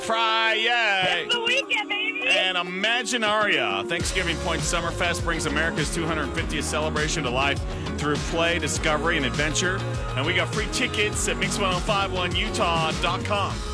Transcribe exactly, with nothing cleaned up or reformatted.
Friday. It's the weekend, baby. And Imaginaria, Thanksgiving Point Summerfest brings America's two hundred fiftieth celebration to life through play, discovery, and adventure. And we got free tickets at mix ten fifty-one utah dot com.